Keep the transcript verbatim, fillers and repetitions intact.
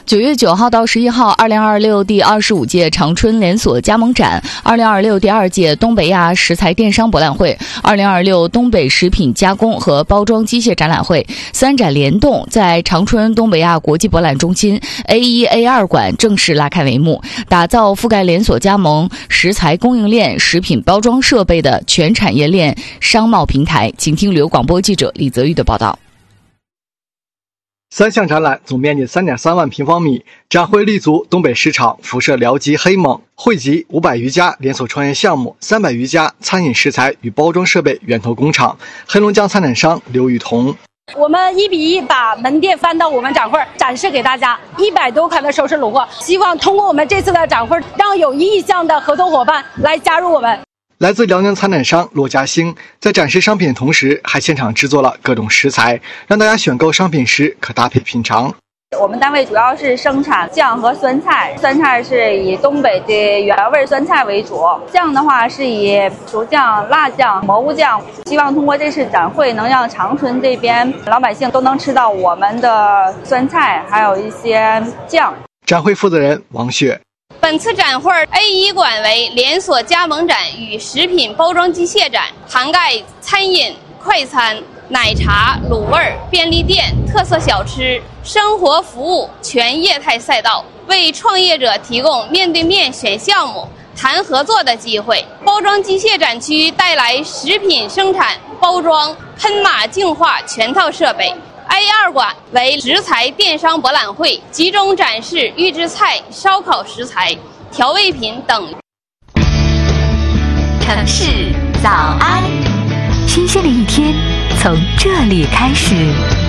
九月九号到十一号，二零二六第二十五届长春连锁加盟展，二零二六第二届东北亚食材电商博览会，二零二六东北食品加工和包装机械展览会三展联动，在长春东北亚国际博览中心 A 一 A 二 馆正式拉开帷幕，打造覆盖连锁加盟、食材供应链、食品包装设备的全产业链商贸平台。请听旅游广播记者李泽玉的报道。 三项展览总面积 三点三万平方米，展会立足东北市场，辐射辽吉黑蒙，汇集五百余家连锁创业项目，三百余家餐饮食材与包装设备源头工厂。黑龙江参展商刘雨桐： 我们一比一把门店搬到我们展会展示给大家，一百多款的首饰裸货，希望通过我们这次的展会，让有意向的合作伙伴来加入我们。 来自辽宁参展商骆家兴在展示商品的同时，还现场制作了各种食材，让大家选购商品时可搭配品尝。 我们单位主要是生产酱和酸菜，酸菜是以东北的原味酸菜为主，酱的话是以熟酱、辣酱、蘑菇酱。希望通过这次展会，能让长春这边老百姓都能吃到我们的酸菜，还有一些酱。 展会负责人王雪： 本次展会 A 一 馆为连锁加盟展与食品包装机械展，涵盖餐饮、快餐、奶茶、卤味、便利店、特色小吃、生活服务全业态赛道，为创业者提供面对面选项目、谈合作的机会。包装机械展区带来食品生产、包装、喷码净化全套设备。A 二 馆为食材电商博览会，集中展示预制菜、烧烤食材、调味品等。 城市早安，新鲜的一天从这里开始。